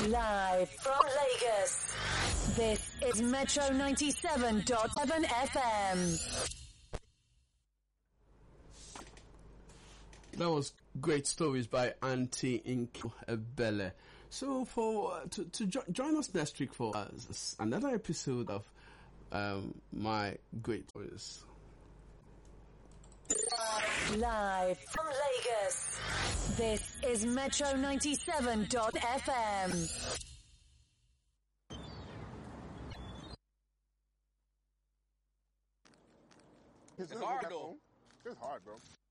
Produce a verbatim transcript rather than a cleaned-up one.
Live from Lagos, this is Metro ninety-seven point seven F M. That was great stories by Auntie Inku Ebele. So for uh, to, to jo- join us next week for uh, another episode of um, My Great Stories. Live from Lagos, this is Metro ninety-seven point F M. It's hard though. It's hard, bro.